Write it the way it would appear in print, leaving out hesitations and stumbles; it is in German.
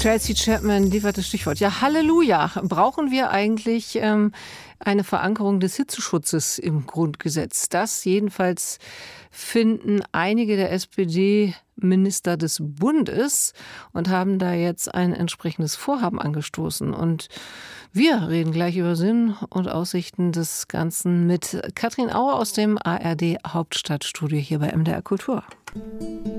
Tracy Chapman liefert das Stichwort. Ja, Halleluja. Brauchen wir eigentlich eine Verankerung des Hitzeschutzes im Grundgesetz? Das jedenfalls finden einige der SPD-Minister des Bundes und haben da jetzt ein entsprechendes Vorhaben angestoßen. Und wir reden gleich über Sinn und Aussichten des Ganzen mit Katrin Auer aus dem ARD Hauptstadtstudio hier bei MDR Kultur.